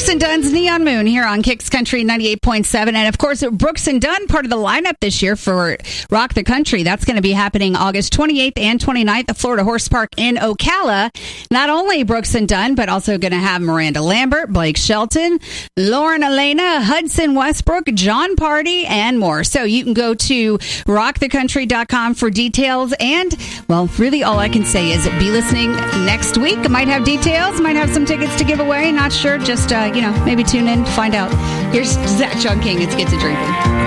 Brooks and Dunn's Neon Moon here on Kicks Country 98.7. And of course, Brooks and Dunn, part of the lineup this year for Rock the Country. That's going to be happening August 28th and 29th at Florida Horse Park in Ocala. Not only Brooks and Dunn, but also going to have Miranda Lambert, Blake Shelton, Lauren Elena, Hudson Westbrook, John Party, and more. So you can go to rockthecountry.com for details. And, well, really all I can say is be listening next week. I might have details, might have some tickets to give away. Not sure. Just, maybe tune in to find out. Here's Zach John King. It's Get to Drinking.